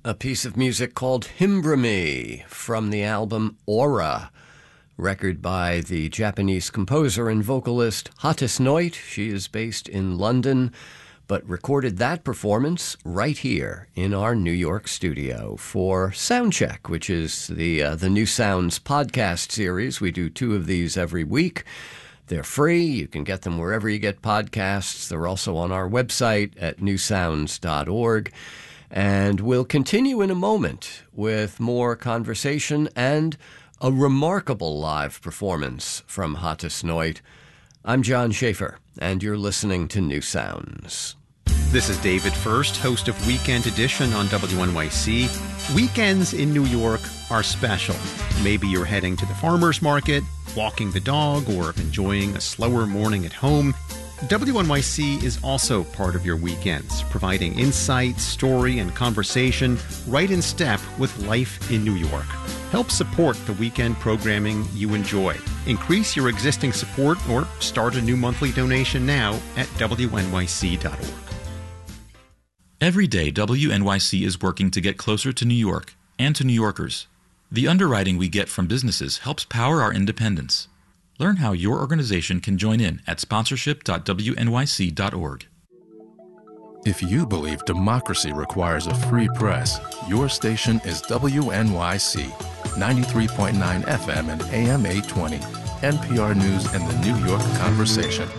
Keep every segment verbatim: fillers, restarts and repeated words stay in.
A piece of music called Himbrimi from the album Aura, record by the Japanese composer and vocalist Hattis Noit. She is based in London, but recorded that performance right here in our New York studio for Soundcheck, which is the uh, the New Sounds podcast series. We do two of these every week. They're free. You can get them wherever you get podcasts. They're also on our website at new sounds dot org. And we'll continue in a moment with more conversation and a remarkable live performance from Hattis Noit. I'm John Schaefer, and you're listening to New Sounds. This is David First, host of Weekend Edition on W N Y C. Weekends in New York are special. Maybe you're heading to the farmer's market, walking the dog, or enjoying a slower morning at home. W N Y C is also part of your weekends, providing insight, story, and conversation right in step with life in New York. Help support the weekend programming you enjoy. Increase your existing support or start a new monthly donation now at W N Y C dot org. Every day, W N Y C is working to get closer to New York and to New Yorkers. The underwriting we get from businesses helps power our independence. Learn how your organization can join in at sponsorship dot W N Y C dot org. If you believe democracy requires a free press, your station is W N Y C, ninety-three point nine F M and A M eight twenty, N P R News and the New York Conversation.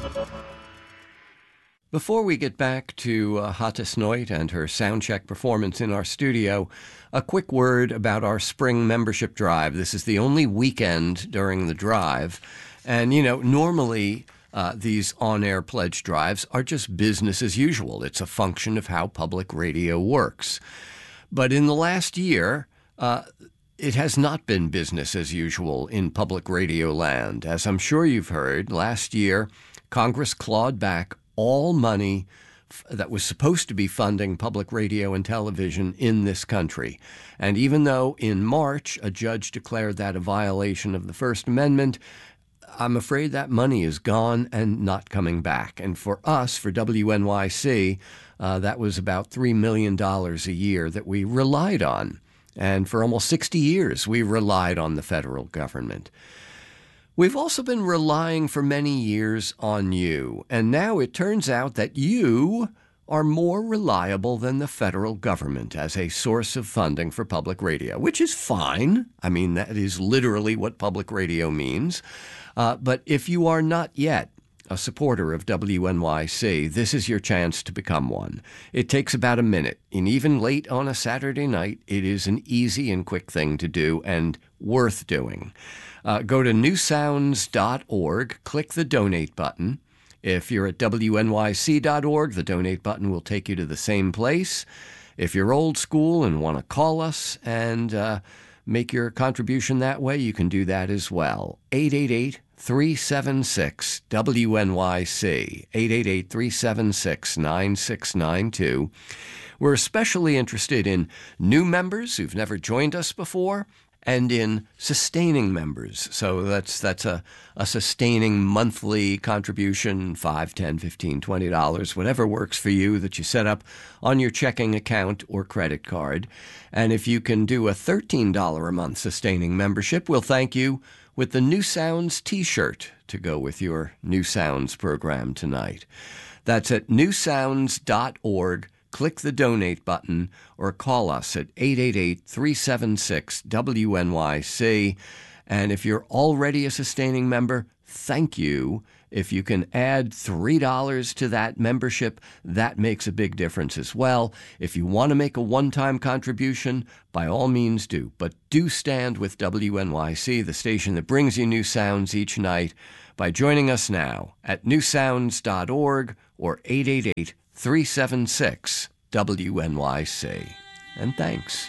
Before we get back to uh, Hattis Noit and her soundcheck performance in our studio, a quick word about our spring membership drive. This is the only weekend during the drive. And, you know, normally uh, these on-air pledge drives are just business as usual. It's a function of how public radio works. But in the last year, uh, it has not been business as usual in public radio land. As I'm sure you've heard, last year, Congress clawed back all money that was supposed to be funding public radio and television in this country. And even though in March a judge declared that a violation of the First Amendment, I'm afraid that money is gone and not coming back. And for us, for W N Y C, uh, that was about three million dollars a year that we relied on. And for almost sixty years, we relied on the federal government. We've also been relying for many years on you, and now it turns out that you are more reliable than the federal government as a source of funding for public radio, which is fine. I mean, that is literally what public radio means. Uh, but if you are not yet a supporter of W N Y C, this is your chance to become one. It takes about a minute, and even late on a Saturday night, it is an easy and quick thing to do and worth doing. Uh, go to new sounds dot org, click the donate button. If you're at W N Y C dot org, the donate button will take you to the same place. If you're old school and want to call us and uh, make your contribution that way, you can do that as well. eight eight eight, three seven six, W N Y C, eight eight eight, three seven six, nine six nine two. We're especially interested in new members who've never joined us before, and in sustaining members. So that's that's a, a sustaining monthly contribution, five, ten, fifteen, twenty dollars, whatever works for you, that you set up on your checking account or credit card. And if you can do a thirteen dollars a month sustaining membership, we'll thank you with the New Sounds t-shirt to go with your New Sounds program tonight. That's at new sounds dot org. Click the donate button or call us at eight eight eight, three seven six, W N Y C. And if you're already a sustaining member, thank you. If you can add three dollars to that membership, that makes a big difference as well. If you want to make a one-time contribution, by all means do. But do stand with W N Y C, the station that brings you new sounds each night, by joining us now at new sounds dot org or eight eight eight, three seven six, W N Y C. And thanks.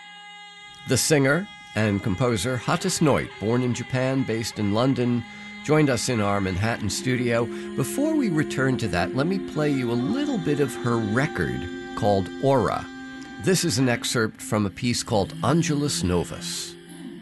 The singer and composer Hattis Noit, born in Japan, based in London, joined us in our Manhattan studio. Before we return to that, let me play you a little bit of her record called Aura. This is an excerpt from a piece called Angelus Novus.